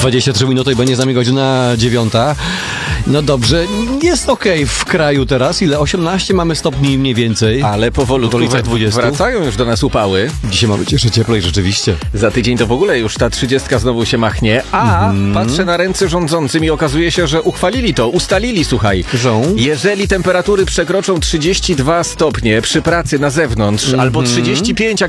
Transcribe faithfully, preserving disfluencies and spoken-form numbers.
dwadzieścia trzy minuty i będzie z nami godzina dziewiąta. No dobrze, jest okej okay w kraju teraz. Ile? osiemnaście mamy stopni mniej więcej. Ale powolutku w dwudziestu. wracają już do nas upały. Dzisiaj ma być jeszcze cieplej rzeczywiście. Za tydzień to w ogóle już ta trzydziestka znowu się machnie. A mm. patrzę na ręce rządzącym i okazuje się, że uchwalili to, ustalili, słuchaj. Żą? Jeżeli temperatury przekroczą trzydzieści dwa stopnie przy pracy na zewnątrz, mm-hmm. albo trzydzieści pięć jak